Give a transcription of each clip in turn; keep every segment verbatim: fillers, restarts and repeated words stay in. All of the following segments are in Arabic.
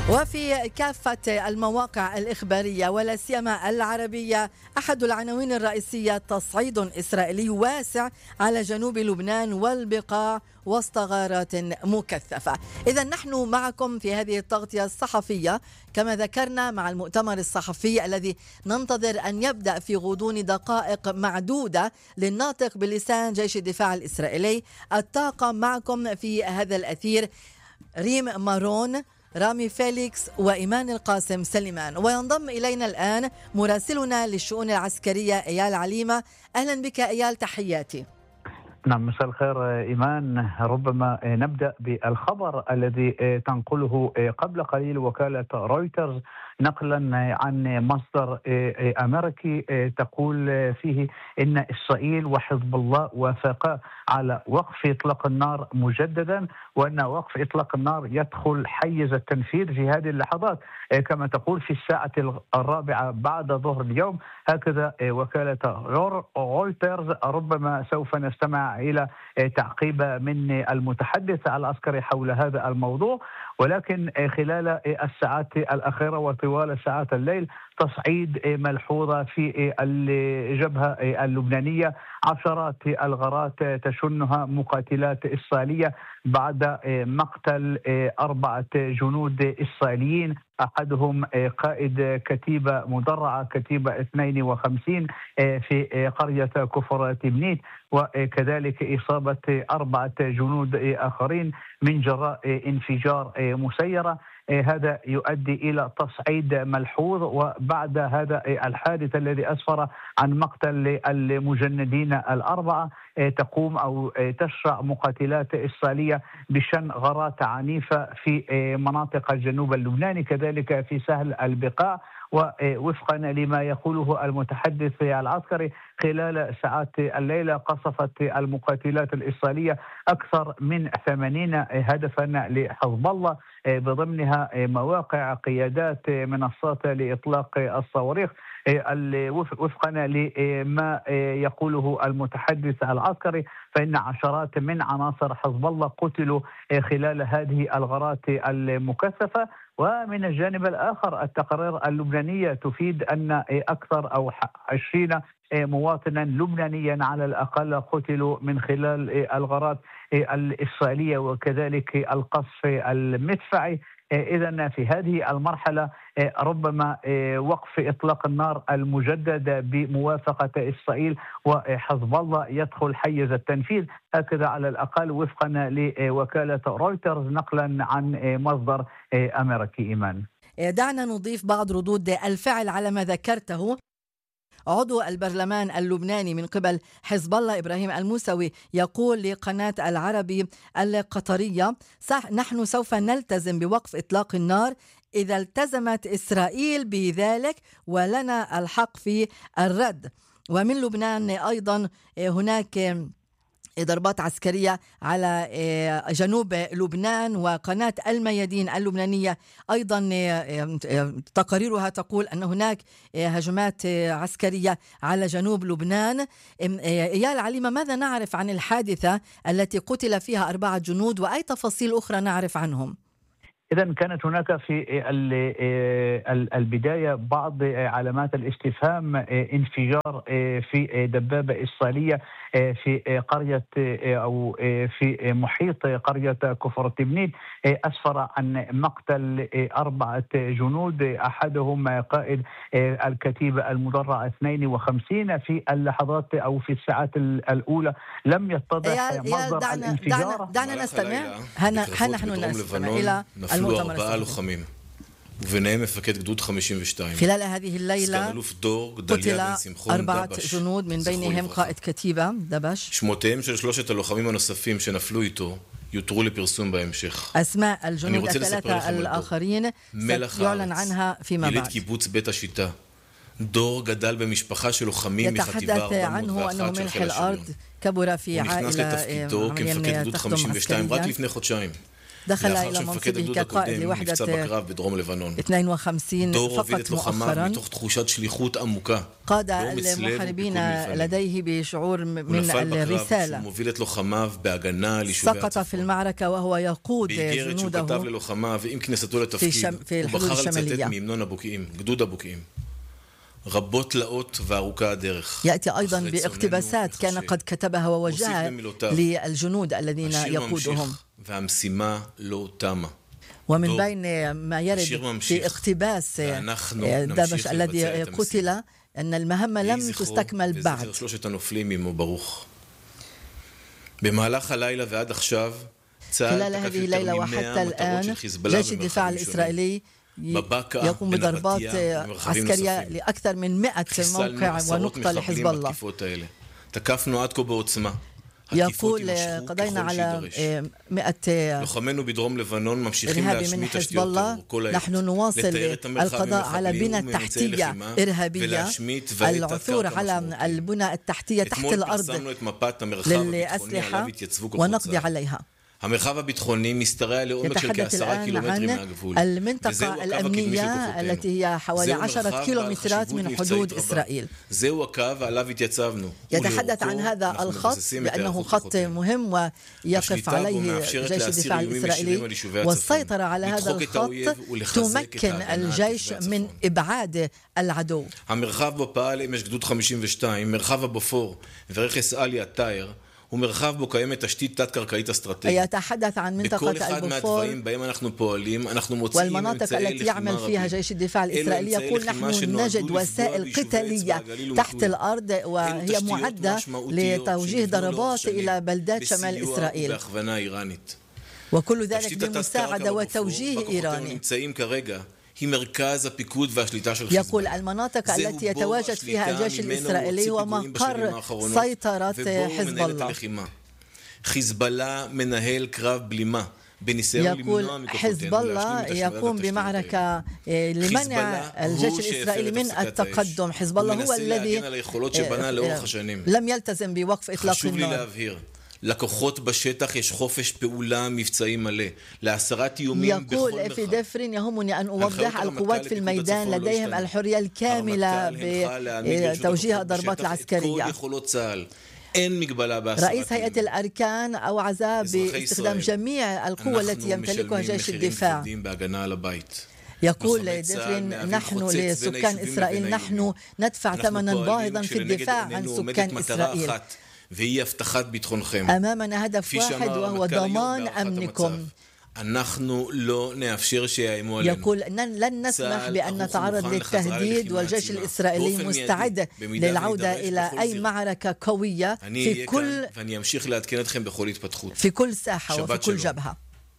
وفي كافة المواقع الإخبارية ولا سيما العربية، أحد العناوين الرئيسية تصعيد إسرائيلي واسع على جنوب لبنان والبقاع وسط غارات مكثفة. إذن نحن معكم في هذه التغطية الصحفية كما ذكرنا مع المؤتمر الصحفي الذي ننتظر أن يبدأ في غضون دقائق معدودة للناطق بلسان جيش الدفاع الإسرائيلي. الطاقم معكم في هذا الأثير ريم مارون، رامي فيليكس وإيمان القاسم سليمان. وينضم إلينا الآن مراسلنا للشؤون العسكرية إيال عليمة. أهلا بك إيال، تحياتي. نعم، مساء الخير إيمان. ربما نبدأ بالخبر الذي تنقله قبل قليل وكالة رويترز نقلا عن مصدر أمريكي تقول فيه إن إسرائيل وحزب الله وافقا على وقف إطلاق النار مجددا، وأن وقف إطلاق النار يدخل حيز التنفيذ في هذه اللحظات كما تقول في الساعة الرابعة بعد ظهر اليوم. هكذا وكالة رويترز. ربما سوف نستمع إلى تعقيب من المتحدث العسكري حول هذا الموضوع، ولكن خلال الساعات الأخيرة وطوال ساعات الليل تصعيد ملحوظة في الجبهة اللبنانية، عشرات الغارات تشنها مقاتلات إسرائيلية بعد مقتل أربعة جنود إسرائيليين، أحدهم قائد كتيبة مدرعة كتيبة اثنين وخمسين في قرية كفر تبنيت، وكذلك إصابة أربعة جنود آخرين من جراء انفجار مسيرة. هذا يؤدي إلى تصعيد ملحوظ. وبعد هذا الحادث الذي أسفر عن مقتل المجندين الأربعة تقوم أو تشرع مقاتلات إسرائيلية بشن غارات عنيفة في مناطق الجنوب اللبناني كذلك في سهل البقاع. ووفقا لما يقوله المتحدث العسكري خلال ساعات الليلة قصفت المقاتلات الإسرائيلية أكثر من ثمانين هدفا لحزب الله بضمنها مواقع قيادات منصات لإطلاق الصواريخ. وفقا لما يقوله المتحدث العسكري فإن عشرات من عناصر حزب الله قتلوا خلال هذه الغارات المكثفة. ومن الجانب الآخر التقارير اللبنانية تفيد أن أكثر أو عشرين مواطنا لبنانيا على الأقل قتلوا من خلال الغارات الإسرائيلية وكذلك القصف المدفعي. إذن في هذه المرحلة ربما وقف إطلاق النار المجدد بموافقة إسرائيل وحزب الله يدخل حيز التنفيذ، هكذا على الأقل وفقا لوكالة رويترز نقلا عن مصدر أمريكي. إيمان، دعنا نضيف بعض ردود الفعل على ما ذكرته. عضو البرلمان اللبناني من قبل حزب الله إبراهيم الموسوي يقول لقناة العربي القطرية: صح، نحن سوف نلتزم بوقف إطلاق النار إذا التزمت إسرائيل بذلك ولنا الحق في الرد. ومن لبنان أيضا هناك ضربات عسكرية على جنوب لبنان، وقناة الميادين اللبنانية أيضا تقاريرها تقول أن هناك هجمات عسكرية على جنوب لبنان. إيال عليمة، ماذا نعرف عن الحادثة التي قتل فيها أربعة جنود وأي تفاصيل أخرى نعرف عنهم؟ إذن كانت هناك في البداية بعض علامات الاستفهام، انفجار في دبابة إسرائيلية في قرية أو في محيط قرية كفر تبنيت أسفر عن مقتل أربعة جنود، أحدهم قائد الكتيبة المدرعة اثنين وخمسين. في اللحظات أو في الساعات الأولى لم يتضح مصدر دعنا الانفجار. دعنا, دعنا نستمع. نحن نستمع إلى נפלו ארבעה לוחמים, וביניהם מפקד גדוד חמישים ושתיים. خلال هذه الليلة قتل أربعة جنود من بينهم قائد كتيبة دبش. שמותיהם של שלושת הלוחמים הנוספים שנפלו איתו יותרו לפרסום בהמשך. أسماء الجنود الثلاثة الآخرين سيعلن عنها فيما بعد. יליד קיבוץ בית השיטה. דור גדל במשפחה של לוחמים מחטיבה يتحدث عنه أنه ملح الأرض، كبر في عائلة נכנס לתפקידו כמפקד גדוד חמישים ושתיים רק לפני חודשיים. دخل לאחר إلى שמפקד הגדוד منصبه כקائד הקודם לוحدة נפצע בקרב בדרום לבנון. اثنين وخمسين דור הוביל فقط את לוחמיו مؤخرا. מתוך תחושת שליחות עמוקה. قاد באומץ לב المحاربين ופיקוד מלחמתי. لديه بشعور הוא من נפל בקרב الرسالة. כשהוא מוביל את לוחמיו בהגנה על יישובי سقط في הצפון. المعركة وهو يقود באיגרת שהוא כתב جنوده ללוחמיו עם כניסתו לתפקיד, في הוא الحدود בחר לצטט الشمالية. מהמנון הבוקעים, גדוד הבוקעים. רבות תלאות וארוכה הדרך. يأتي أيضا אך רצוננו باقتباسات كان מחשב. قد كتبها ووجهها מוסיף במילותיו. للجنود الذين השיר يقودهم. ממשיך והמשימה לא תמה. ومن דור. بين ما يرد השיר في ממשיך. اقتباس ואנחנו دبش נמשיך الذي לבצע את قتل أن المهمة יהי لم זכרו تستكمل بعد. וזכר שלושת הנופלים עמו ברוך. במהלך הלילה ועד עכשיו, צה"ל خلال תקף هذه יותר الليلة ממאה وحتى מטרות الآن של חיזבאללה جيش الدفاع במרחבים שונים. الإسرائيلي בבקעה, يقوم بضربات בנבטיה, במרחבים عسكرية נוספים. لأكثر من مئة חיסלנו موقع עשרות ونقطة מחבלים لحزب الله. בתקיפות האלה. תקפנו עד כה בעוצמה. התקיפות يقول יימשכו قضينا ככל على שידרש. مئة לוחמינו בדרום לבנון ממשיכים إرهابي להשמיד من حزب תשתיות الله. טרור כל העת. نحن نواصل לתאר את המרחב القضاء على במחבלים بنى ומאמצעי تحتية לחימה, إرهابية. ולהשמיד ואת العثور הקרקע على משמעותית. البنى التحتية تحت אתמול الأرض פרסמנו את מפת המרחב הביטחוני للأسلحة עליו התייצבו כוחות ونقضي צה"ל. عليها. המרחב הביטחוני משתרע לעומק של يتحدث כעשרה الآن קילומטרים عن מהגבול. וזהו المنطقة הקו הקדמי של الأمنية כוחותינו. التي هي حوالي זהו عشرة מרחב كيلومترات בעל من חשיבות حدود מבצעית إسرائيل. רבה. זהו הקו ועליו התייצבנו. يتحدث عن ולאורכו هذا אנחנו الخط מבססים את بأنه היערכות خط כוחותינו. مهم ويقف השליטה בו عليه מאפשרת جيش להסיר الدفاع איומים ישירים الإسرائيلي. על יישובי הצפון. والسيطرة على هذا לדחוק את האויב الخط ולחזק את تمكن ההגנה על الجيش תושבי من הצפון. إبعاد العدو. המרחב בו פעל אמש גדוד חמישים ושתיים, מרחב הבופור ורכס אליה טאייר, הוא מרחב בו קיימת תשתית תת-קרקעית אסטרטגית. يتحدث عن בכל منطقة אחד البوفور מהדברים בהם אנחנו פועלים, אנחנו מוצאים والمناطق אמצעי التي לחימה يعمل فيها רבים. جيش الدفاع אלו الإسرائيلي אמצעי يقول לחימה نحن שנועדו نجد לפגוע وسائل ביישובי قتالية אצבע הגליל تحت ומטולה. الأرض وهي תשתיות معدة משמעותיות لتوجيه שנבנו לאורך ضربات שנים إلى بلدات شمال בסיוע إسرائيل. ובהכוונה איראנית. وكل ذلك תשתית התת-קרקע بمساعدة בבופור, وتوجيه בה כוחותינו إيراني. נמצאים כרגע, היא מרכז הפיקוד והשליטה של חיזבאללה. يقول المناطق זהו التي בור يتواجد השליטה فيها الجيش ממנו الإسرائيلي הוא هو הוציא פיגועים בשנים مقر האחרונות, سيطرة ובו הוא حزب מנהל את الله. הלחימה. חיזבאללה מנהל קרב בלימה בניסיון يقول למנוע מכוחותינו حزب الله להשלים את השמדת يقوم התשתיות بمعركة האלה. لمنع חיזבאללה الجيش הוא שהפר الإسرائيلي את من הפסקת האש. التقدم. حزب הוא الله هو מנסה الذي להגן על היכולות שבנה לאורך השנים. لم يلتزم بوقف إطلاق חשוב לי النار. להבהיר, לכוחות בשטח יש חופש פעולה מבצעי מלא, להסרת איומים בכל يقول في מרחב. دفرين يهمني أن أوضح القوات في الميدان لديهم الحرية الكاملة הרמטכ"ל הנחה להעמיד לרשות بتوجيه הכוחות الضربات בשטח את כל العسكرية. יכולות צה"ל. אין מגבלה בהסרת رئيس هيئة איומים. الأركان أوعز باستخدام جميع القوة التي يمتلكها جيش الدفاع. כבדים בהגנה על הבית. يقول لוחמי צה"ל دفرين מהווים نحن חוצץ בין لسكان היישובים إسرائيل לבין نحن האיומים. ندفع אנחנו ثمنا פועלים باهظا في כשלנגד الدفاع عن עינינו עומדת سكان מטרה إسرائيل. אחת, והיא הבטחת ביטחונכם. أمامنا هدف כפי واحد שאמר وهو הרמטכ"ל היום ضمان בהערכת أمنكم. המצב. אנחנו לא נאפשר שיאיימו עלינו. يقول أننا لن نسمح بأن نتعرض للتهديد والجيش الإسرائيلي مستعد للعودة إلى أي معركة قوية في كل ואני אמשיך לעדכן אתכם בכל התפתחות. في كل ساحة وفي كل جبهة.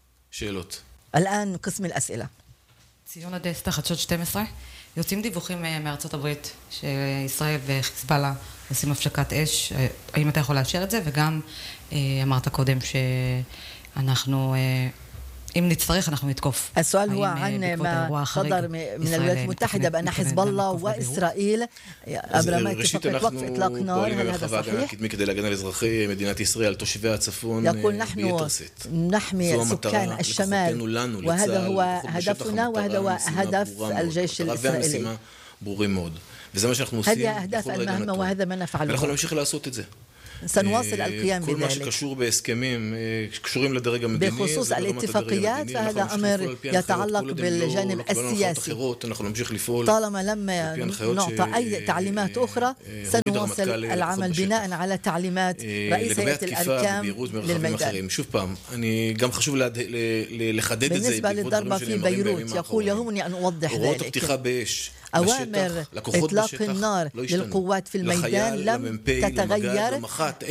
שאלות. الآن قسم الأسئلة. ציון הדסטה, חדשות שתים עשרה. יוצאים דיווחים מארצות הברית שישראל וחיזבאללה עושים הפסקת אש. האם אתה יכול לאשר את זה? וגם אמרת קודם שאנחנו, אם נצטרך, אנחנו נתקוף. السؤال هو عن ما صدر من الولايات المتحدة بأن حزب الله وإسرائيل أبرما اتفاقية وقف إطلاق نار. هل هذا صحيح؟ כדי להגן על אזרחי מדינת ישראל, תושבי הצפון يقول نحن نحمي سكان الشمال وهذا هو هدفنا وهذا هو هدف الجيش الإسرائيلي. ברורים מאוד. וזה מה שאנחנו עושים. هذه أهداف المهمة وهذا ما نفعله. אנחנו נמשיך לעשות את זה. سنواصل القيام כל מה بذلك. שקשור בהסכמים, שקשורים לדרג המדיני, بخصوص الاتفاقيات فهذا أمر يتعلق بالجانب السياسي. אנחנו نמשיך לפעול. طالما لم نعطى أي تعليمات أخرى سنواصل العمل بناء على تعليمات رئيس هيئة الأركان للميدان. שוב פעם, אני גם חשוב לחדד את זה. بالنسبة للضربة في بيروت يقول يهمني أن أوضح הוראות ذلك. הפתיחה באש. أوامر إطلاق النار للقوات في الميدان لم تتغير.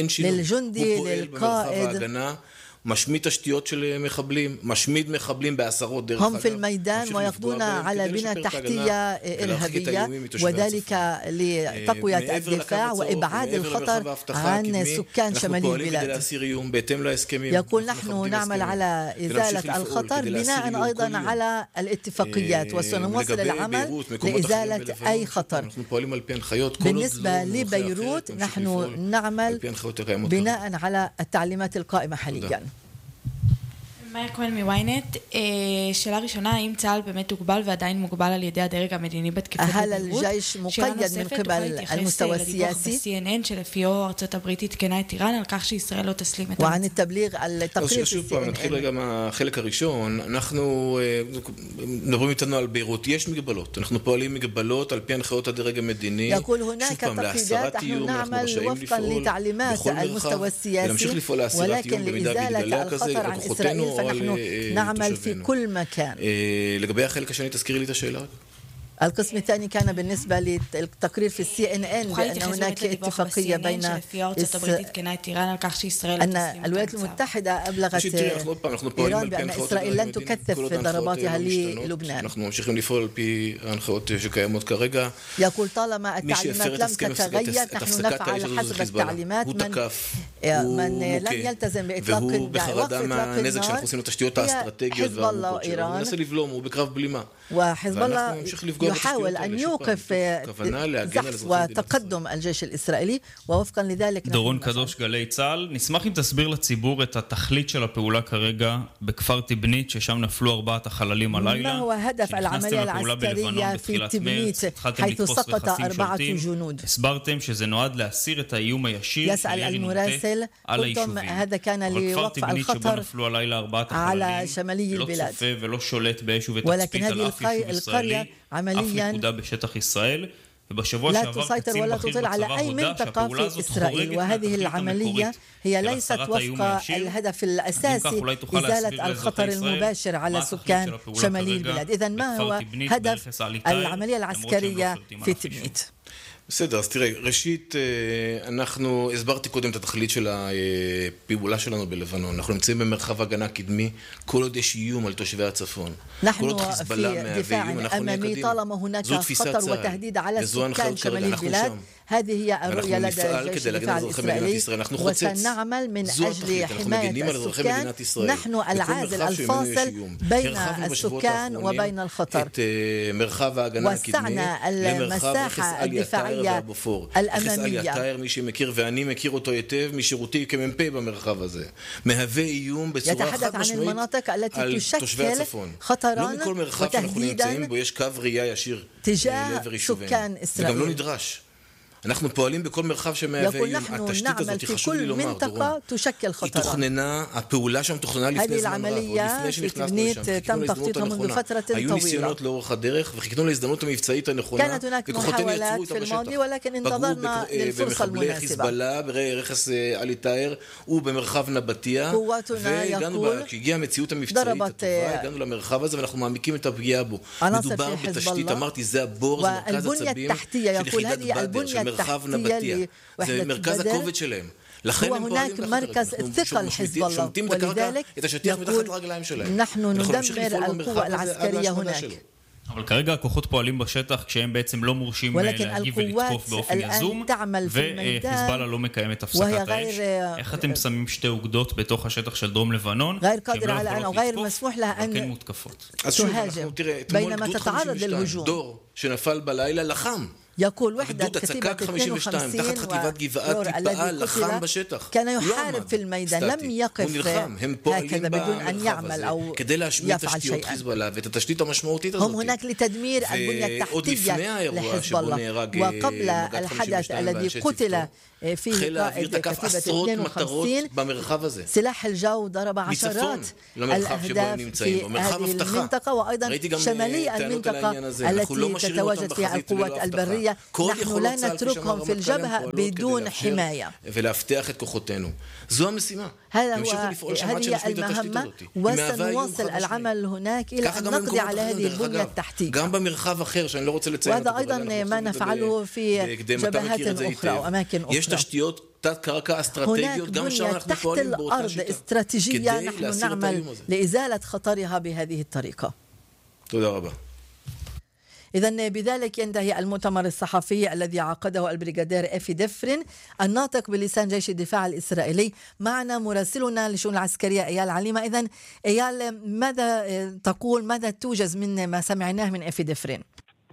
للجندي للقائد משמיד תשתיות של מחבלים, משמיד מחבלים בעשרות דרך هم في الميدان ويقضون على بنى تحتية إرهابية وذلك لتقوية الدفاع وإبعاد الخطر عن سكان شمال البلاد. يقول نحن نعمل على إزالة الخطر بناء أيضا على الاتفاقيات وسنواصل العمل لإزالة أي خطر. بالنسبة لبيروت نحن نعمل بناء على التعليمات القائمة حاليا. מאיה כהן מוויינט, שאלה ראשונה, האם צה"ל באמת הוגבל ועדיין מוגבל על ידי הדרג המדיני בתקיפות בביירות? שאלה נוספת, תוכל להתייחס לדיווח ב-סי אן אן שלפיו ארצות הברית התקנה את איראן על כך שישראל לא תסלים את המצב. שוב פעם, נתחיל רגע מהחלק הראשון. אנחנו מדברים איתנו על ביירות, יש מגבלות, אנחנו פועלים מגבלות על פי הנחיות הדרג המדיני. שוב פעם, להסרת איום אנחנו רשאים לפעול בכל מרחב ולהמשיך לפעול להסרת איום במידה והתגלה כזה על כוחותינו או על תושבינו. לגבי החלק השני, תזכירי לי את השאלה. القسم الثاني كان بالنسبة للتقرير في السي ان ان بأن هناك اتفاقية بين أن الولايات المتحدة أبلغت إيران بأن إسرائيل لن تكثف ضرباتها للبنان. يقول طالما التعليمات لم تتغير نحن نفعل حسب التعليمات. من لم يلتزم بإطلاق وقف إطلاق النار هي حزب الله وإيران، وحزب الله يحاول أن يوقف زحف وتقدم الجيش الإسرائيلي ووفقا لذلك. דורון קדוש, גלי צה"ל, נשמח אם תסביר לציבור את התכלית של הפעולה כרגע בכפר תבנית, ששם נפלו ארבעת החללים הלילה. ما هو هدف العملية العسكرية في تبنيت حيث سقط أربعة جنود؟ הסברתם שזה נועד להסיר את האיום הישיר يسأل المراسل قلتم هذا كان لوقف الخطر على شمالي البلاد، ולא שולט באש ובתצפית על אף יישוב ישראלי, אף נקודה בשטח ישראל. لا تسيطر ولا تطل على أي منطقة في إسرائيل، وهذه العملية هي ليست وفق الهدف الأساسي إزالة الخطر المباشر على سكان شمالي البلاد. إذن ما هو هدف العملية العسكرية في تبنيت؟ בסדר, אז תראה, ראשית, אנחנו, הסברתי קודם את התכלית של הפעולה שלנו בלבנון. אנחנו נמצאים במרחב הגנה קדמי, כל עוד יש איום על תושבי הצפון. כל עוד חיזבאללה מהווה איום, אנחנו נהיה קדימה. זו תפיסת צה"ל, וזו הנחיות כרגע, אנחנו שם. هذه هي الرؤية لدى الجيش الدفاع الإسرائيلي، وسنعمل من أجل حماية السكان. نحن العازل الفاصل بين السكان وبين الخطر، وسعنا المساحة الدفاعية الأمامية. מי שמכיר ואני מכיר אותו היטב משירותי כמ"פ במרחב הזה, מהווה איום בצורה חד משמעית על תושבי הצפון. לא מכל מרחב שאנחנו נמצאים בו יש קו ראייה ישיר לעבר יישובינו, וגם לא נדרש. אנחנו פועלים בכל מרחב שמהווה איום. התשתית הזאת, חשוב לי לומר, דורון, היא תוכננה, הפעולה שם תוכננה לפני זמן רב, עוד לפני שנכנסנו לשם, חיכנו להזדמנות הנכונה. היו ניסיונות לאורך הדרך, וחיכנו להזדמנות המבצעית הנכונה, וכוחותינו יצרו אותם בשטח. פגעו במחבלי חיזבאללה, ברכס עלי טאהר, ובמרחב נבטיה, והגענו, כשהגיעה המציאות המבצעית הטובה, הגענו למרחב הזה, ואנחנו מעמיקים את הפגיעה בו. מדובר בתשתית, אמרתי, זה הבור, זה מרכז עצבים של יחידת בדר, מרחב נבטיה, זה מרכז הכובד שלהם. לכן הם פועלים مركز الثقل حزب الله، ولذلك يقول نحن ندمر القوة العسكرية هناك. אבל כרגע הכוחות פועלים בשטח כשהם בעצם לא מורשים להגיב ולתקוף באופן יזום, וחיזבאללה לא מקיימת הפסקת האש. איך אתם שמים שתי אוגדות בתוך השטח של דרום לבנון, שהן לא יכולות לתקוף, אבל כן מותקפות? אז שוב, אנחנו תראה, אתמול גדוד חמישים ושתיים, דור שנפל בלילה לחם. يقول وحدة كتيبة اثنين وخمسين الذي قتل كان يحارب في الميدان، لم يقف هكذا بدون أن يعمل أو يفعل شيئا. هم هناك لتدمير البنية التحتية لحزب الله. وقبل الحدث الذي قتل في قائد كتيبة اثنين وخمسين سلاح الجو ضرب عشرات الأهداف في هذه المنطقة، وأيضا شمالي المنطقة التي تتواجد فيها القوات البرية. نحن لا نتركهم في الجبهة بدون حماية. ולהבטיח את כוחותינו. זו המשימה. هذا هو هذه المهمة، وسنواصل العمل هناك إلى أن نقضي على هذه البنية التحتية. גם במרחב אחר שאני לא רוצה לציין. وهذا أيضا ما نفعله في جبهات أخرى وأماكن أخرى. יש תשתיות تحت קרקע אסטרטגיות גם שם אנחנו פועלים באותה שיטה. استراتيجية نحن نعمل لإزالة خطرها بهذه الطريقة. תודה רבה. إذن بذلك ينتهي المؤتمر الصحفي الذي عقده البريغادير إفي دفرين الناطق بلسان جيش الدفاع الإسرائيلي. معنا مراسلنا لشؤون العسكرية إيال عليمة. إذن إيال، ماذا تقول، ماذا توجز من ما سمعناه من إفي دفرين؟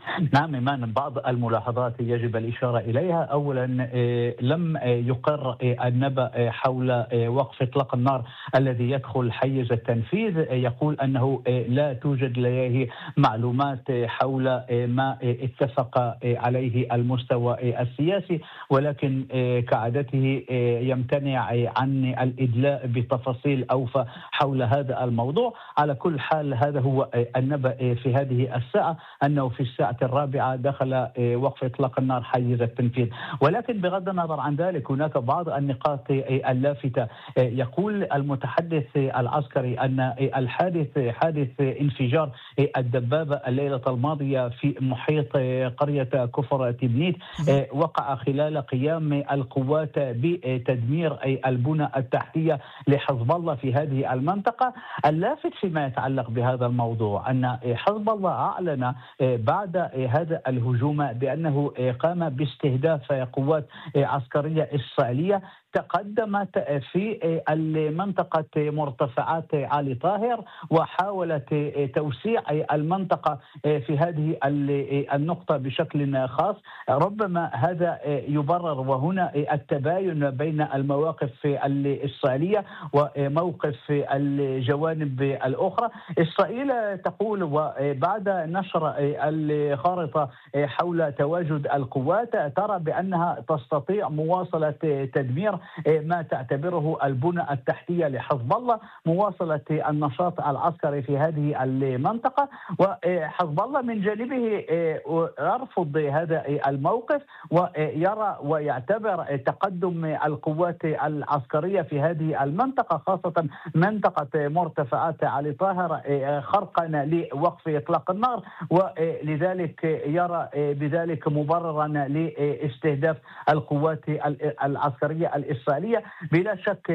نعم إيمان، بعض الملاحظات يجب الإشارة إليها. أولا لم يقر النبأ حول وقف إطلاق النار الذي يدخل حيز التنفيذ، يقول أنه لا توجد لديه معلومات حول ما اتفق عليه المستوى السياسي، ولكن كعادته يمتنع عن الإدلاء بتفاصيل أوفى حول هذا الموضوع. على كل حال هذا هو النبأ في هذه الساعة، أنه في الساعة الرابعة دخل وقف إطلاق النار حيز التنفيذ. ولكن بغض النظر عن ذلك هناك بعض النقاط اللافتة. يقول المتحدث العسكري أن الحادث حادث انفجار الدبابة الليلة الماضية في محيط قرية كفر تبنيت وقع خلال قيام القوات بتدمير البنى التحتية لحزب الله في هذه المنطقة. اللافت فيما يتعلق بهذا الموضوع أن حزب الله أعلن بعد هذا الهجوم بأنه قام باستهداف قوات عسكرية إسرائيلية تقدمت في المنطقة مرتفعات علي طاهر، وحاولت توسيع المنطقة في هذه النقطة بشكل خاص. ربما هذا يبرر، وهنا التباين بين المواقف الإسرائيلية وموقف الجوانب الأخرى. إسرائيل تقول وبعد نشر الخارطة حول تواجد القوات ترى بأنها تستطيع مواصلة تدمير ما تعتبره البنى التحتية لحزب الله، مواصلة النشاط العسكري في هذه المنطقة. وحزب الله من جانبه يرفض هذا الموقف ويرى ويعتبر تقدم القوات العسكرية في هذه المنطقة خاصة منطقة مرتفعات علي طاهر خرقا لوقف إطلاق النار، ولذلك يرى بذلك مبررا لاستهداف القوات العسكرية الإسرائيلية. بلا شك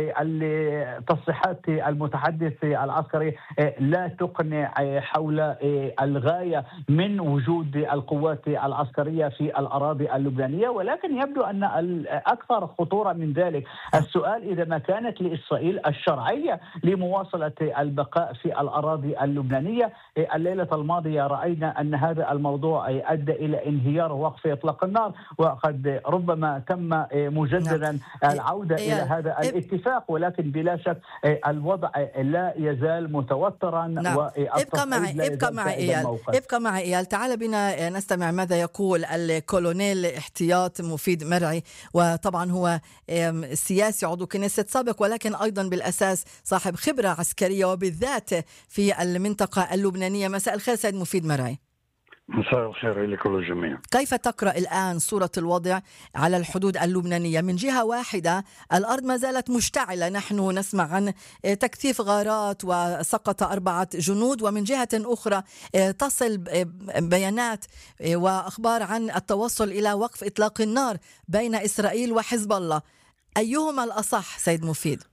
تصريحات المتحدث العسكري لا تقنع حول الغاية من وجود القوات العسكرية في الأراضي اللبنانية، ولكن يبدو أن الأكثر خطورة من ذلك السؤال إذا ما كانت لإسرائيل الشرعية لمواصلة البقاء في الأراضي اللبنانية. الليلة الماضية رأينا أن هذا الموضوع أدى إلى انهيار وقف إطلاق النار، وقد ربما تم مجددا العودة إلى هذا الاتفاق، ولكن بلا شك الوضع لا يزال متوترا. نعم. ابقى معي ابقى معي إيال ابقى معي إيال تعال بنا نستمع ماذا يقول الكولونيل احتياط مفيد مرعي، وطبعا هو سياسي عضو كنيسة سابق، ولكن أيضا بالأساس صاحب خبرة عسكرية وبالذات في المنطقة اللبنانية. مساء الخير سيد مفيد مرعي. مساء الخير لكل الجميع. كيف تقرأ الآن صورة الوضع على الحدود اللبنانية؟ من جهة واحدة الأرض ما زالت مشتعلة، نحن نسمع عن تكثيف غارات وسقط أربعة جنود، ومن جهة أخرى تصل بيانات وأخبار عن التوصل إلى وقف إطلاق النار بين إسرائيل وحزب الله. أيهما الأصح سيد مفيد؟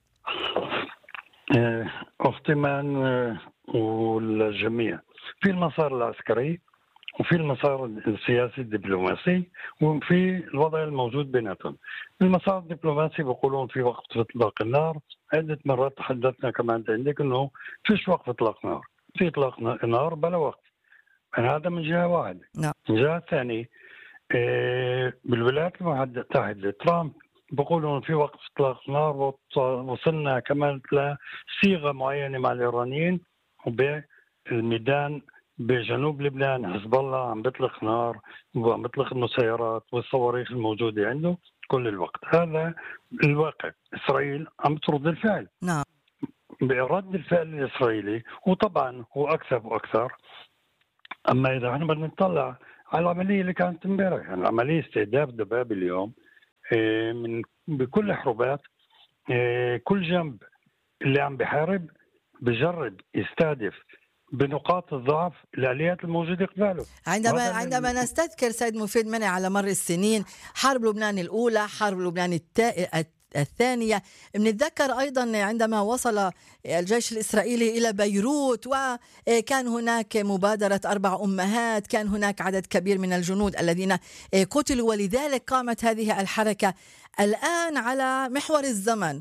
أختي مان والجميع في المسار العسكري وفي المسار السياسي الدبلوماسي وفي الوضع الموجود بيناتهم. المسار الدبلوماسي بيقولون في وقف اطلاق النار، عدة مرات تحدثنا كمان عندك انه فيش وقف اطلاق نار، في اطلاق نار بلا وقف. هذا من جهة واحدة. نعم. من جهة ثانية بالولايات المتحدة ترامب بيقولون في وقف اطلاق نار، وصلنا كمان لصيغة معينة مع الإيرانيين، وبالميدان بجنوب لبنان حزب الله عم بيطلق نار وعم بيطلق المسيرات والصواريخ الموجودة عنده كل الوقت. هذا الواقع. إسرائيل عم ترد الفعل. نعم. برد الفعل الإسرائيلي، وطبعا هو أكثر وأكثر. أما إذا احنا بدنا نطلع على العملية اللي كانت امبارح، يعني عملية استهداف دبابة اليوم من بكل حروبات، كل جنب اللي عم بحارب بجرب يستهدف بنقاط الضعف الآليات الموجودة قباله. عندما عندما نستذكر سيد مفيد منع على مر السنين حرب لبنان الأولى، حرب لبنان التا... الثانية، بنتذكر أيضا عندما وصل الجيش الإسرائيلي إلى بيروت وكان هناك مبادرة أربع أمهات، كان هناك عدد كبير من الجنود الذين قتلوا، ولذلك قامت هذه الحركة. الآن على محور الزمن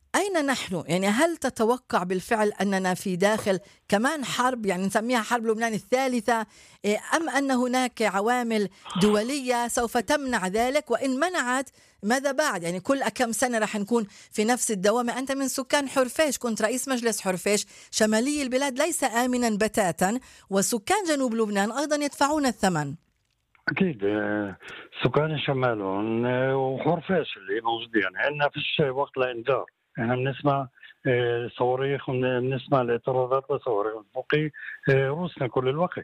أين نحن؟ يعني هل تتوقع بالفعل أننا في داخل كمان حرب، يعني نسميها حرب لبنان الثالثة، أم أن هناك عوامل دولية سوف تمنع ذلك؟ وإن منعت ماذا بعد؟ يعني كل كم سنة رح نكون في نفس الدوامة. أنت من سكان حرفيش، كنت رئيس مجلس حرفيش، شمالي البلاد ليس آمنا بتاتا، وسكان جنوب لبنان أيضا يدفعون الثمن. أكيد سكان الشمال وحرفيش اللي موجودين عندنا فيش وقت لإنذار. احنا بنسمع صواريخ وبنسمع الاعتراضات لصواريخ فوقي روسنا كل الوقت.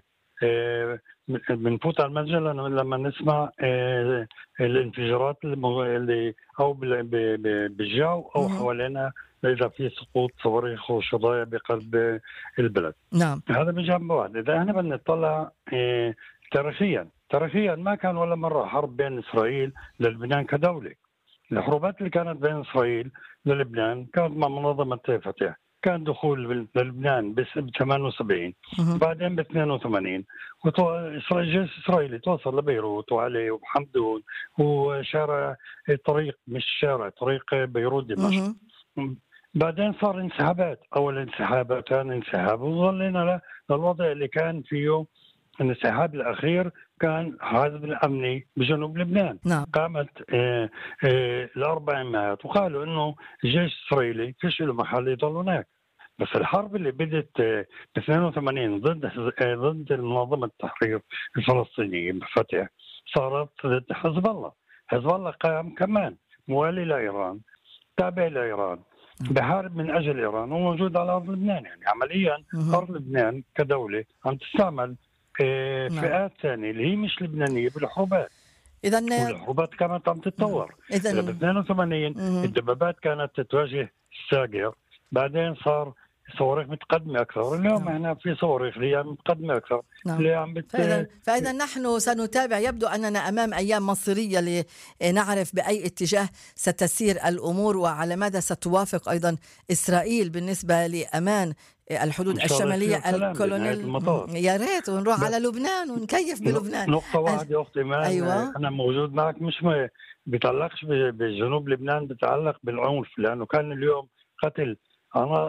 بنفوت على المسجد لما نسمع الانفجارات اللي او بالجو او حوالينا اذا في سقوط صواريخ وشظايا بقلب البلد. نعم. هذا بجنب واحد. اذا احنا بدنا نطلع تاريخيا تاريخيا ما كان ولا مره حرب بين اسرائيل للبنان كدوله. الحروبات اللي كانت بين اسرائيل للبنان كانت مع منظمه فتح، كان دخول للبنان ب ثمانية وسبعين بعدين ب اثنين وثمانين، والجيش الاسرائيلي توصل لبيروت وعلي وحمدون وشارع طريق مش شارع طريق بيروت دمشق. بعدين صار انسحابات، اول انسحاب كان انسحاب وظلينا للوضع اللي كان فيه. الانسحاب الاخير كان حزب الامني بجنوب لبنان. نعم. قامت آه آه الاربعينات وقالوا انه الجيش الاسرائيلي فيش له محل يضل هناك. بس الحرب اللي بدت ب اثنين وثمانين ضد ضد منظمه التحرير الفلسطينيه بفتح صارت ضد حزب الله. حزب الله قام كمان موالي لايران، تابع لايران، بحارب من اجل ايران وموجود على ارض لبنان. يعني عمليا ارض لبنان كدوله عم تستعمل فئات ثانيه اللي هي مش لبنانيه بالحروبات. اذا الحروبات كانت عم تتطور. اذا ب اثنين وثمانين الدبابات كانت تتواجه الساقر، بعدين صار صواريخ متقدمه اكثر. اليوم احنا في صواريخ اللي متقدمه اكثر. نعم. اللي عم بت... فإذا, فاذا نحن سنتابع. يبدو اننا امام ايام مصيريه لنعرف باي اتجاه ستسير الامور وعلى ماذا ستوافق ايضا اسرائيل بالنسبه لامان الحدود الشماليه. الكولونيل يا ريت ونروح على لبنان ونكيف بلبنان. نقطه واحده يا اختي ايمان. أيوة. انا موجود معك، مش ما بيتعلقش بجنوب لبنان، بيتعلق بالعنف، لانه كان اليوم قتل أنا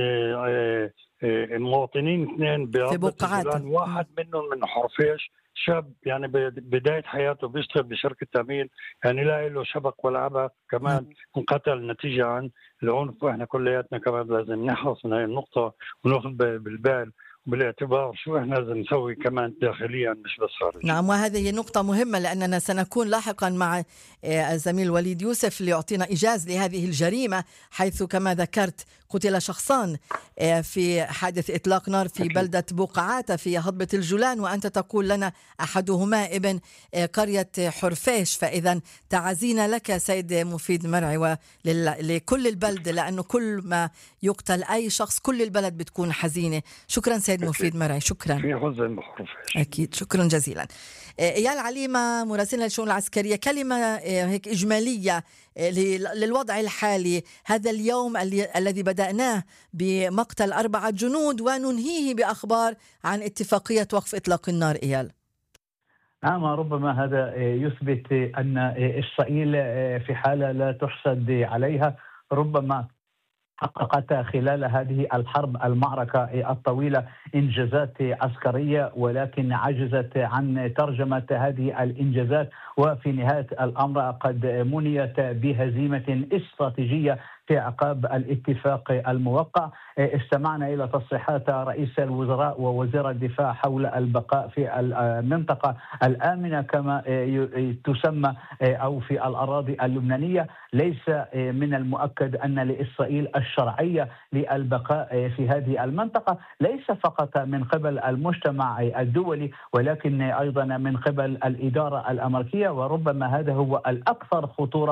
المواطنين اثنين بربة الجولان، واحد منهم من حرفيش، شاب يعني بداية حياته بيشتغل بشركة تأمين، يعني لا له شبق ولا عبق، كمان انقتل نتيجة عن العنف. واحنا كلياتنا كمان لازم نحرص من هاي النقطة وناخذ بالبال بالاعتبار شو احنا لازم نسوي كمان داخليا مش بس خارجيا. نعم، وهذه نقطة مهمة لأننا سنكون لاحقا مع الزميل وليد يوسف ليعطينا إيجاز لهذه الجريمة، حيث كما ذكرت قتل شخصان في حادث إطلاق نار في بلدة بقعات في هضبة الجولان، وأنت تقول لنا أحدهما ابن قرية حرفيش. فإذا تعزينا لك سيد مفيد مرعي ولكل البلد، لأنه كل ما يقتل أي شخص كل البلد بتكون حزينة. شكرا سيد مفيد مرعي. شكرا. في حزن بحرفيش. أكيد. شكرا جزيلا. إيال عليمة مراسلنا للشؤون العسكرية، كلمة هيك إجمالية للوضع الحالي، هذا اليوم الذي بدأناه بمقتل أربعة جنود وننهيه بأخبار عن اتفاقية وقف إطلاق النار. إيال. نعم، ربما هذا يثبت أن إسرائيل في حالة لا تحسد عليها. ربما حققت خلال هذه الحرب المعركة الطويلة إنجازات عسكرية، ولكن عجزت عن ترجمة هذه الإنجازات، وفي نهاية الأمر قد منيت بهزيمة استراتيجية في عقاب الاتفاق الموقع. استمعنا إلى تصريحات رئيس الوزراء ووزير الدفاع حول البقاء في المنطقة الآمنة كما تسمى أو في الأراضي اللبنانية. ليس من المؤكد أن لإسرائيل الشرعية للبقاء في هذه المنطقة، ليس فقط من قبل المجتمع الدولي ولكن أيضا من قبل الإدارة الأمريكية، وربما هذا هو الأكثر خطورة